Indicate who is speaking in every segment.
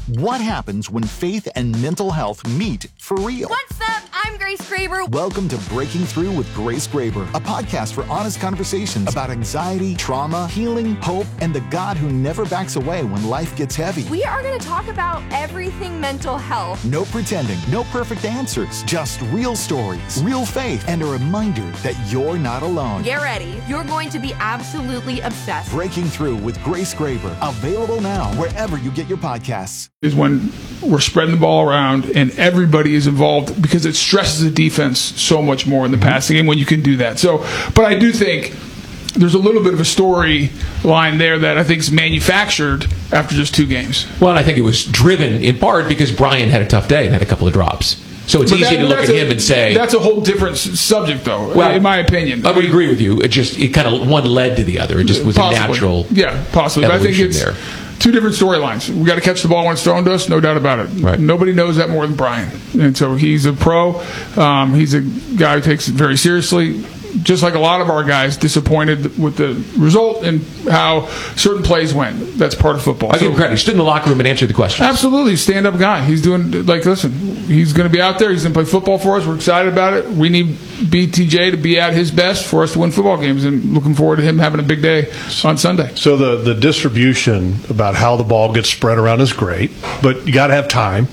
Speaker 1: What happens when faith and mental health meet for real?
Speaker 2: What's up? I'm Grace Graber.
Speaker 1: Welcome to Breaking Through with Grace Graber, a podcast for honest conversations about anxiety, trauma, healing, hope, and the God who never backs away when life gets heavy.
Speaker 2: We are going to talk about everything mental health.
Speaker 1: No pretending, no perfect answers, just real stories, real faith, and a reminder that you're not alone.
Speaker 2: Get ready. You're going to be absolutely obsessed.
Speaker 1: Breaking Through with Grace Graber, available now wherever you get your podcasts.
Speaker 3: Is when we're spreading the ball around and everybody is involved, because it stresses the defense so much more in the passing game when you can do that. So, but I do think there's a little bit of a storyline there that I think is manufactured after just 2 games.
Speaker 4: Well, and I think it was driven in part because Brian had a tough day and had a couple of drops. So it's easy to look at him and say...
Speaker 3: That's a whole different subject, though, well, in my opinion.
Speaker 4: I would agree with you. It kind of one led to the other. It just was
Speaker 3: possibly.
Speaker 4: A natural
Speaker 3: possibly. But I think it's
Speaker 4: there.
Speaker 3: 2 different storylines. We got to catch the ball when it's thrown to us, no doubt about it.
Speaker 4: Right.
Speaker 3: Nobody knows that more than Brian. And so he's a pro. He's a guy who takes it very seriously. Just like a lot of our guys, disappointed with the result and how certain plays went. That's part of football.
Speaker 4: I give him credit. He stood in the locker room and answered the questions.
Speaker 3: Absolutely. Stand-up guy. He's doing, listen, he's going to be out there. He's going to play football for us. We're excited about it. We need BTJ to be at his best for us to win football games, and looking forward to him having a big day on Sunday.
Speaker 5: So the distribution about how the ball gets spread around is great, but you got to have time.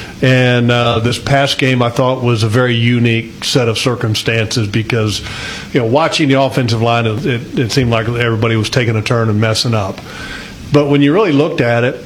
Speaker 5: And this past game, I thought, was a very unique set of circumstances because, watching the offensive line, it seemed like everybody was taking a turn and messing up. But when you really looked at it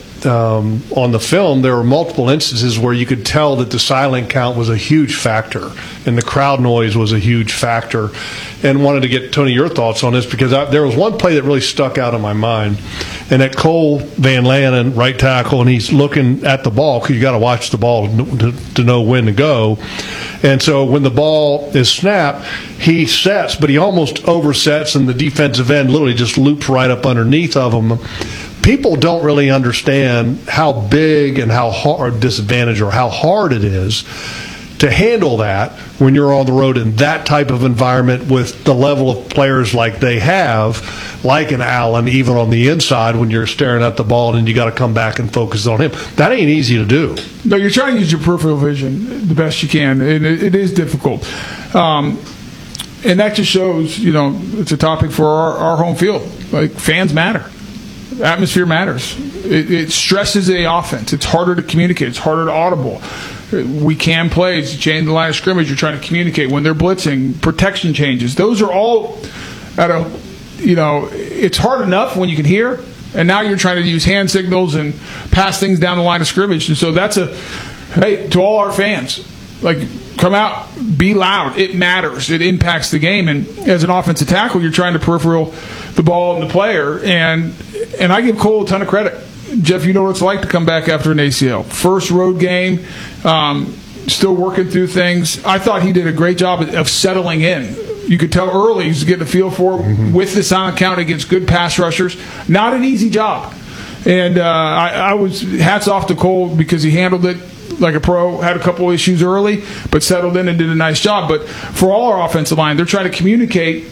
Speaker 5: on the film, there were multiple instances where you could tell that the silent count was a huge factor and the crowd noise was a huge factor. And wanted to get, Tony, your thoughts on this, because there was one play that really stuck out in my mind. And at Cole Van Lanen, right tackle, and he's looking at the ball because you got to watch the ball to know when to go. And so when the ball is snapped, he sets, but he almost oversets, and the defensive end literally just loops right up underneath of him. People don't really understand how big and how hard disadvantage or how hard it is to handle that when you're on the road in that type of environment with the level of players like they have, like an Allen, even on the inside when you're staring at the ball and you got to come back and focus on him. That ain't easy to do.
Speaker 3: No, you're trying to use your peripheral vision the best you can, and it is difficult. And that just shows, it's a topic for our home field. Like, fans matter. Atmosphere matters. It stresses the offense. It's harder to communicate. It's harder to audible. We can plays, change the line of scrimmage. You're trying to communicate when they're blitzing, protection changes. Those are all it's hard enough when you can hear, and now you're trying to use hand signals and pass things down the line of scrimmage. And so that's to all our fans, come out, be loud. It matters. It impacts the game. And as an offensive tackle, you're trying to peripheral the ball and the player. And I give Cole a ton of credit. Jeff, you know what it's like to come back after an ACL. First road game, still working through things. I thought he did a great job of settling in. You could tell early he's getting a feel for it with the silent count against good pass rushers. Not an easy job. And I was hats off to Cole because he handled it like a pro, had a couple issues early, but settled in and did a nice job. But for all our offensive line, they're trying to communicate.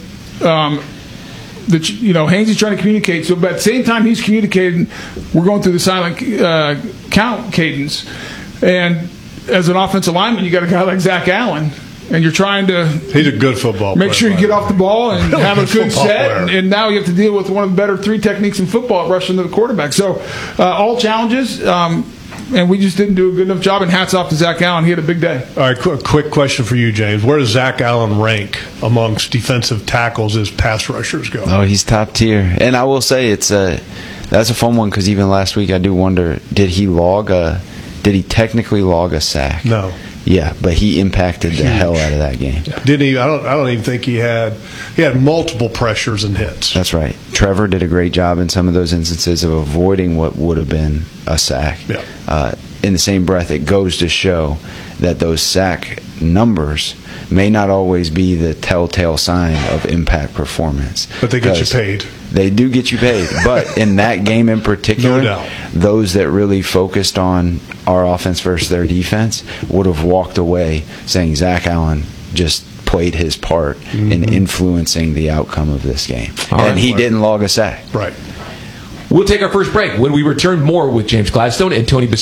Speaker 3: Hainsey's trying to communicate. So, but at the same time he's communicating, we're going through the silent count cadence. And as an offensive lineman, you got a guy like Zach Allen, and you're trying to.
Speaker 5: He's a good football player.
Speaker 3: Make sure you get off the ball and have a good set. And now you have to deal with one of the better 3 techniques in football at rushing to the quarterback. So, all challenges. And we just didn't do a good enough job, and hats off to Zach Allen. He had a big day. All
Speaker 5: right, quick question for you, James. Where does Zach Allen rank amongst defensive tackles as pass rushers go?
Speaker 6: Oh, he's top tier. And I will say that's a fun one, because even last week I do wonder, did he technically log a sack?
Speaker 5: No.
Speaker 6: Yeah, but he impacted the hell out of that game.
Speaker 5: Yeah. Didn't he? I don't even think he had multiple pressures and hits.
Speaker 6: That's right. Trevor did a great job in some of those instances of avoiding what would have been a sack.
Speaker 5: Yeah.
Speaker 6: In the same breath, it goes to show that those sack numbers may not always be the telltale sign of impact performance.
Speaker 5: But they get you paid.
Speaker 6: They do get you paid. But in that game in particular,
Speaker 5: no doubt,
Speaker 6: those that really focused on our offense versus their defense would have walked away saying Zach Allen just played his part in influencing the outcome of this game. And he didn't log a sack.
Speaker 5: Right.
Speaker 4: We'll take our first break. When we return, more with James Gladstone and Tony